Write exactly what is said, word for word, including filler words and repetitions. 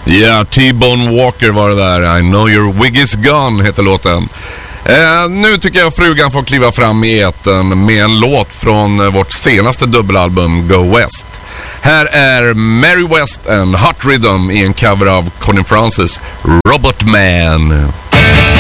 Ja, yeah, T-Bone Walker var det där. I know your wig is gone heter låten. Eh, nu tycker jag frugan får kliva fram i eten med en låt från vårt senaste dubbelalbum Go West. Här är Mary West and Hot Rhythm i en cover av Connie Francis, Robot Man.